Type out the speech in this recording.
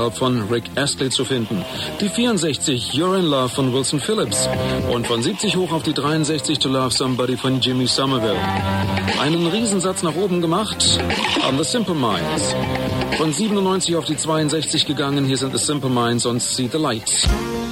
Club von Rick Astley zu finden. Die 64 You're in Love von Wilson Phillips. Und von 70 hoch auf die 63 To Love Somebody von Jimmy Somerville. Einen Riesensatz nach oben gemacht haben The Simple Minds. Von 97 auf die 62 gegangen, hier sind The Simple Minds und See the Lights.